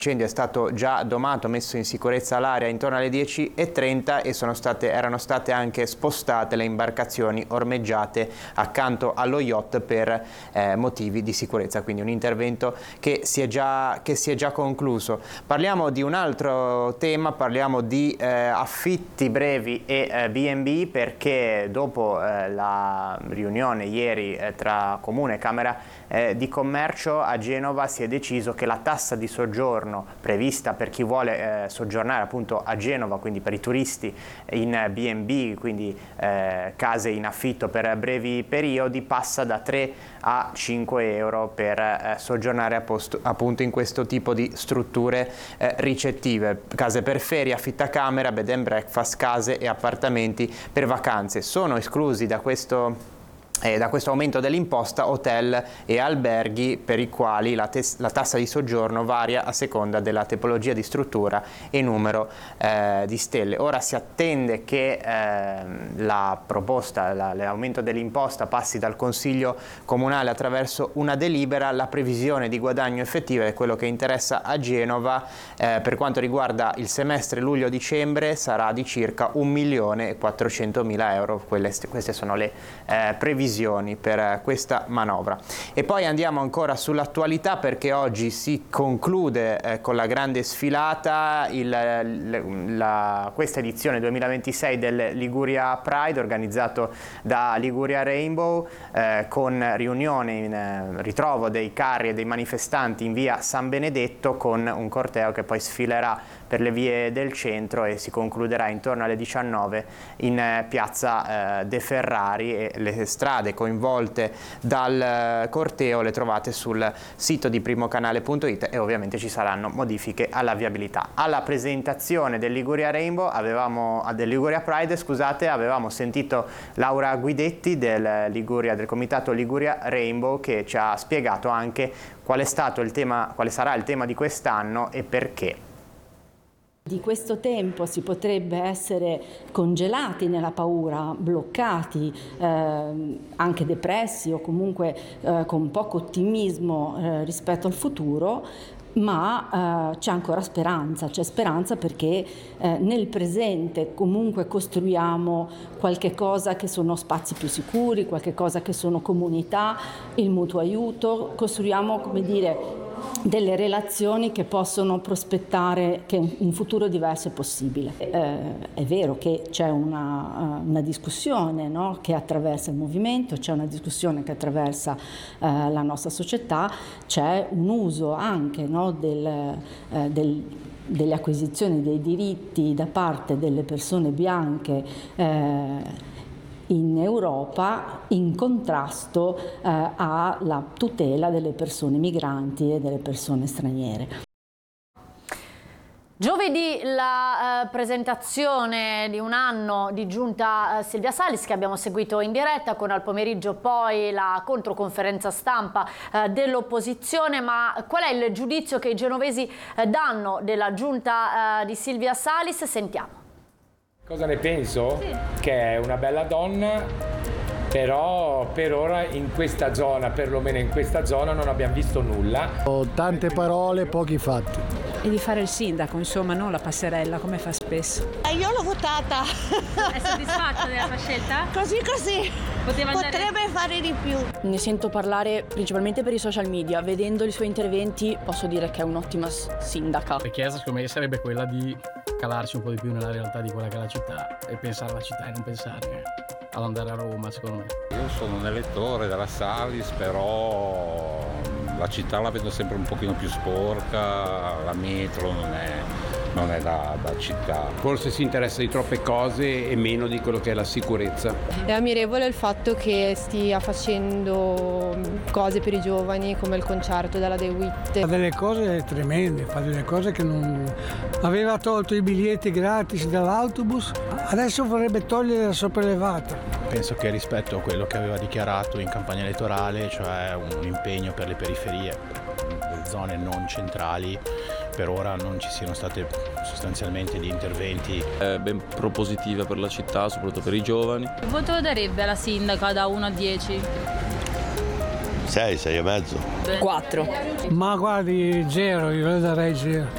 L'incendio è stato già domato, messo in sicurezza l'area intorno alle 10:30 e erano state anche spostate le imbarcazioni ormeggiate accanto allo yacht per motivi di sicurezza, quindi un intervento che si è già concluso. Parliamo di un altro tema, parliamo di affitti brevi e B&B, perché dopo la riunione ieri tra Comune e Camera di Commercio a Genova si è deciso che la tassa di soggiorno prevista per chi vuole soggiornare appunto a Genova, quindi per i turisti in B&B, quindi case in affitto per brevi periodi, passa da 3 a 5 euro per soggiornare appunto in questo tipo di strutture ricettive, case per ferie, affittacamera, bed and breakfast, case e appartamenti per vacanze. Sono esclusi da questo aumento dell'imposta hotel e alberghi, per i quali la tassa di soggiorno varia a seconda della tipologia di struttura e numero di stelle. Ora si attende che la proposta, l'aumento dell'imposta passi dal Consiglio Comunale attraverso una delibera. La previsione di guadagno effettivo è quello che interessa a Genova, per quanto riguarda il semestre luglio-dicembre sarà di circa 1.400.000 euro. Queste sono le previsioni per questa manovra. E poi andiamo ancora sull'attualità, perché oggi si conclude con la grande sfilata questa edizione 2026 del Liguria Pride, organizzato da Liguria Rainbow, con riunione in ritrovo dei carri e dei manifestanti in via San Benedetto, con un corteo che poi sfilerà per le vie del centro e si concluderà intorno alle 19 in piazza De Ferrari, e le strade coinvolte dal corteo le trovate sul sito di primocanale.it e ovviamente ci saranno modifiche alla viabilità. Alla presentazione del Liguria Pride, avevamo sentito Laura Guidetti del comitato Liguria Rainbow, che ci ha spiegato anche quale sarà il tema di quest'anno e perché. Di questo tempo si potrebbe essere congelati nella paura, bloccati, anche depressi o comunque con poco ottimismo rispetto al futuro, ma c'è ancora speranza, perché nel presente comunque costruiamo qualche cosa che sono spazi più sicuri, qualche cosa che sono comunità, il mutuo aiuto, costruiamo, come dire, delle relazioni che possono prospettare che un futuro diverso è possibile. È vero che c'è una discussione, no, che attraversa il movimento, c'è una discussione che attraversa la nostra società, c'è un uso anche, no, delle acquisizioni dei diritti da parte delle persone bianche in Europa, in contrasto alla tutela delle persone migranti e delle persone straniere. Giovedì la presentazione di un anno di Giunta Silvia Salis, che abbiamo seguito in diretta, con al pomeriggio poi la controconferenza stampa dell'opposizione. Ma qual è il giudizio che i genovesi danno della Giunta di Silvia Salis? Sentiamo. Cosa ne penso? Sì. Che è una bella donna, però per ora in questa zona, perlomeno in questa zona, non abbiamo visto nulla. Ho tante parole, pochi fatti. E di fare il sindaco, insomma, non la passerella come fa spesso. Io l'ho votata. È soddisfatta della sua scelta? Così. Potrebbe fare di più. Ne sento parlare principalmente per i social media. Vedendo i suoi interventi posso dire che è un'ottima sindaca. La chiesa, secondo me, sarebbe quella di calarci un po' di più nella realtà di quella che è la città e pensare alla città e non pensare ad andare a Roma, secondo me. Io sono un elettore della Salis, però la città la vedo sempre un pochino più sporca, la metro non è da città. Forse si interessa di troppe cose e meno di quello che è la sicurezza. È ammirevole il fatto che stia facendo cose per i giovani, come il concerto della The Witt. Fa delle cose tremende, fa delle cose che non... Aveva tolto i biglietti gratis dall'autobus, adesso vorrebbe togliere la sopraelevata. Penso che rispetto a quello che aveva dichiarato in campagna elettorale, cioè un impegno per le periferie, le zone non centrali, per ora non ci siano state sostanzialmente di interventi. È ben propositiva per la città, soprattutto per i giovani. Che voto darebbe alla sindaca da 1 a 10? 6 e mezzo. 4. Ma guardi, 0, io le darei 0.